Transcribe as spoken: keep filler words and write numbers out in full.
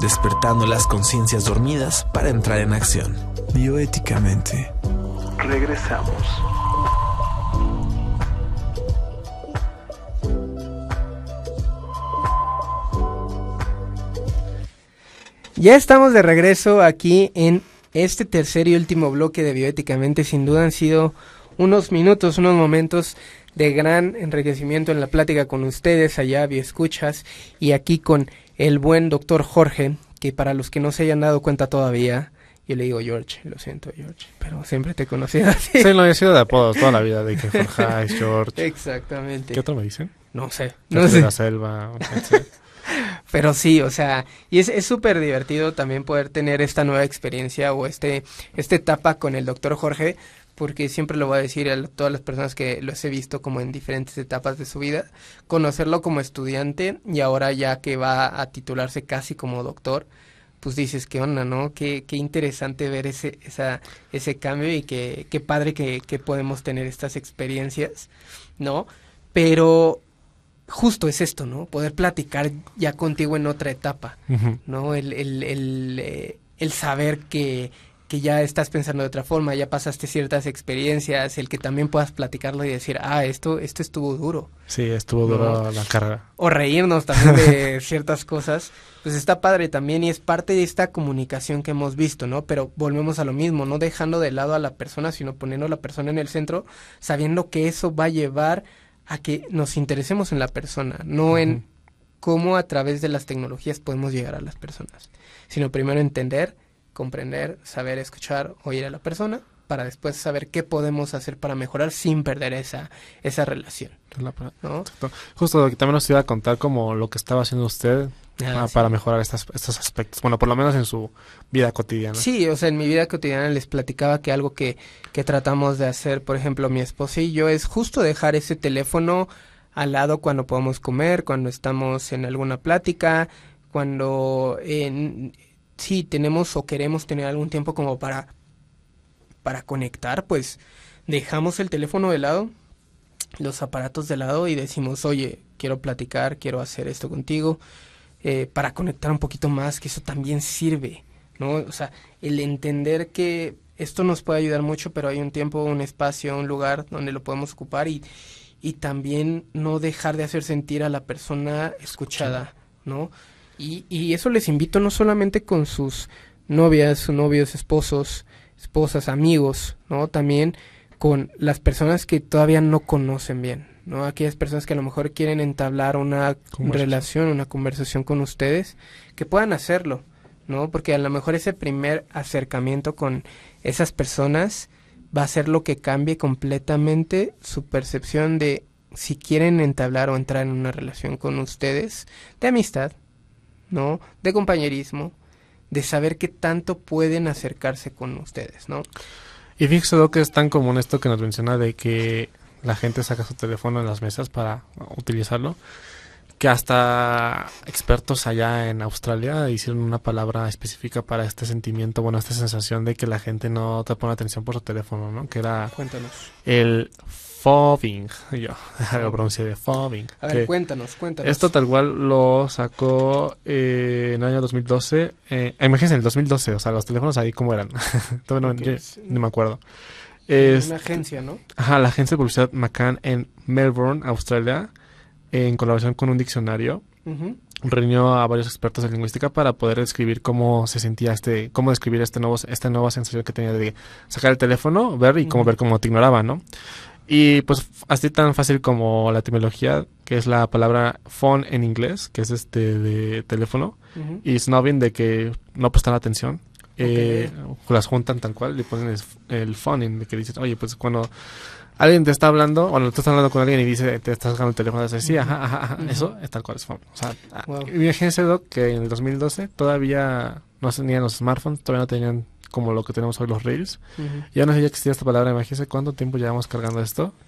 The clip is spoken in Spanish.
despertando las conciencias dormidas para entrar en acción. Bioéticamente. Regresamos. Ya estamos de regreso aquí en este tercer y último bloque de Bioéticamente. Sin duda han sido unos minutos, unos momentos de gran enriquecimiento en la plática con ustedes allá, bioescuchas, y aquí con el buen doctor Jorge, que para los que no se hayan dado cuenta todavía, yo le digo George, lo siento George, pero siempre te he conocido así. Sí, lo he sido de apodos toda la vida, de que Jorge es George. Exactamente. ¿Qué otro me dicen? No sé. No No sé. sé. La selva. Etcétera. Pero sí, o sea, y es es súper divertido también poder tener esta nueva experiencia o este esta etapa con el doctor Jorge, porque siempre lo voy a decir a todas las personas que los he visto como en diferentes etapas de su vida, conocerlo como estudiante y ahora ya que va a titularse casi como doctor, pues dices, qué onda, ¿no? Qué, qué interesante ver ese esa ese cambio y qué, qué padre que, que podemos tener estas experiencias, ¿no? Pero justo es esto, ¿no? Poder platicar ya contigo en otra etapa, Uh-huh. ¿no? El, el, el, eh, el saber que, que ya estás pensando de otra forma, ya pasaste ciertas experiencias, el que también puedas platicarlo y decir, ah, esto, esto estuvo duro. Sí, estuvo duro No. la carrera. O reírnos también de ciertas cosas, pues está padre también y es parte de esta comunicación que hemos visto, ¿no? Pero volvemos a lo mismo, no dejando de lado a la persona, sino poniendo a la persona en el centro, sabiendo que eso va a llevar a que nos interesemos en la persona, no Uh-huh. en cómo a través de las tecnologías podemos llegar a las personas, sino primero entender, comprender, saber escuchar, oír a la persona, para después saber qué podemos hacer para mejorar sin perder esa esa relación, ¿no? Exacto. Justo también nos iba a contar como lo que estaba haciendo usted Ah, ah, sí. para mejorar estas, estos aspectos. Bueno, por lo menos en su vida cotidiana. Sí, o sea, en mi vida cotidiana les platicaba que algo que, que tratamos de hacer, por ejemplo, mi esposa y yo, es justo dejar ese teléfono al lado cuando podamos comer, cuando estamos en alguna plática, cuando en, sí tenemos o queremos tener algún tiempo como para, para conectar, pues dejamos el teléfono de lado, los aparatos de lado y decimos, oye, quiero platicar, quiero hacer esto contigo, eh, para conectar un poquito más, que eso también sirve, ¿no? O sea, el entender que esto nos puede ayudar mucho, pero hay un tiempo, un espacio, un lugar donde lo podemos ocupar y, y también no dejar de hacer sentir a la persona escuchada, ¿no? Y, y eso les invito no solamente con sus novias, novios, esposos, esposas, amigos, ¿no? También con las personas que todavía no conocen bien, ¿no? Aquellas personas que a lo mejor quieren entablar una relación, una conversación con ustedes, que puedan hacerlo, ¿no? Porque a lo mejor ese primer acercamiento con esas personas va a ser lo que cambie completamente su percepción de si quieren entablar o entrar en una relación con ustedes, de amistad, ¿no? De compañerismo, de saber qué tanto pueden acercarse con ustedes, ¿no? Y fíjese lo que es tan común esto que nos menciona de que la gente saca su teléfono en las mesas para utilizarlo, que hasta expertos allá en Australia hicieron una palabra específica para este sentimiento, bueno, esta sensación de que la gente no te pone atención por su teléfono, ¿no? Que era Cuéntanos. el fobbing, yo lo pronuncié de fobbing. A ver, cuéntanos, cuéntanos. Esto tal cual lo sacó eh, en el año dos mil doce. Eh, imagínense, en el dos mil doce, o sea, los teléfonos ahí cómo eran. Todavía no, Okay. yo, no me acuerdo. Es, una agencia, ¿no? Ajá, la agencia de publicidad McCann en Melbourne, Australia, en colaboración con un diccionario, Uh-huh. reunió a varios expertos en lingüística para poder describir cómo se sentía este, cómo describir este nuevo, esta nueva sensación que tenía de sacar el teléfono, ver y cómo Uh-huh. ver cómo te ignoraba, ¿no? Y pues así tan fácil como la etimología, que es la palabra phone en inglés, que es este de teléfono, Uh-huh. y snobbing, de que no prestan atención. Eh, Okay. las juntan tal cual, le ponen el, el phoning, de que dices, oye, pues cuando alguien te está hablando, bueno, tú estás hablando con alguien y dice, te estás sacando el teléfono, y dices, sí, ajá, ajá, ajá, Uh-huh. eso es tal cual es phone. O sea, Wow. imagínense, Doc, que en el dos mil doce todavía no tenían los smartphones, todavía no tenían como lo que tenemos hoy los reels. Uh-huh. Ya no sé si ya existía esta palabra, imagínense cuánto tiempo llevamos cargando esto